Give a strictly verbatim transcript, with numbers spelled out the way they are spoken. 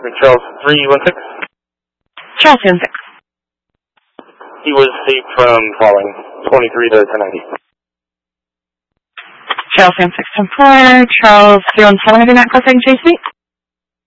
Charles three one six. Charles three one six. He was saved from falling, twenty-three to ten ninety. Charles three one six ten four, Charles three one seven, have you met crossing Chase Street?